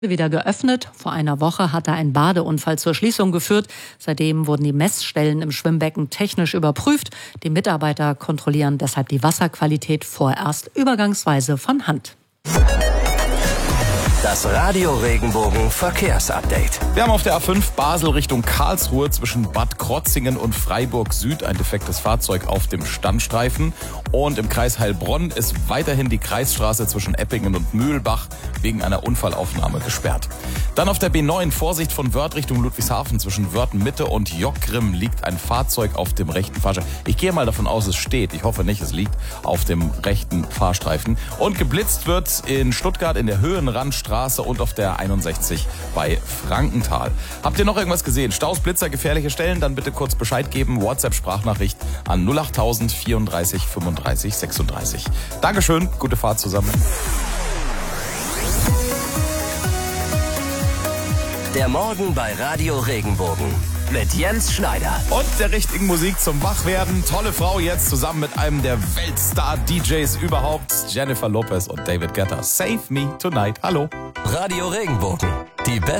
Wieder geöffnet. Vor einer Woche hatte ein Badeunfall zur Schließung geführt. Seitdem wurden die Messstellen im Schwimmbecken technisch überprüft. Die Mitarbeiter kontrollieren deshalb die Wasserqualität vorerst übergangsweise von Hand. Das Radio Regenbogen Verkehrsupdate. Wir haben auf der A5 Basel Richtung Karlsruhe zwischen Bad Krotzingen und Freiburg Süd ein defektes Fahrzeug auf dem Standstreifen. Und im Kreis Heilbronn ist weiterhin die Kreisstraße zwischen Eppingen und Mühlbach wegen einer Unfallaufnahme gesperrt. Dann auf der B9 Vorsicht von Wörth Richtung Ludwigshafen zwischen Wörth-Mitte und Jockgrimm liegt ein Fahrzeug auf dem rechten Fahrstreifen. Ich gehe mal davon aus, es steht. Ich hoffe nicht, es liegt auf dem rechten Fahrstreifen. Und geblitzt wird in Stuttgart in der Höhenrandstraße und auf der 61 bei Frankenthal. Habt ihr noch irgendwas gesehen? Staus, Blitzer, gefährliche Stellen? Dann bitte kurz Bescheid geben. WhatsApp-Sprachnachricht an 08000 34 35 36. Dankeschön, gute Fahrt zusammen. Der Morgen bei Radio Regenbogen mit Jens Schneider. Und der richtigen Musik zum Wachwerden. Tolle Frau jetzt zusammen mit einem der Weltstar-DJs überhaupt, Jennifer Lopez und David Guetta. Save Me Tonight. Hallo. Radio Regenbogen, die beste